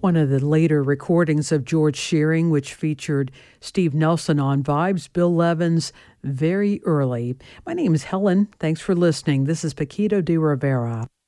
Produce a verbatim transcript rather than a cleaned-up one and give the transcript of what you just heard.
one of the later recordings of George Shearing, which featured Steve Nelson on vibes, Bill Levens, Very Early. My name is Helen. Thanks for listening. This is Paquito de Rivera.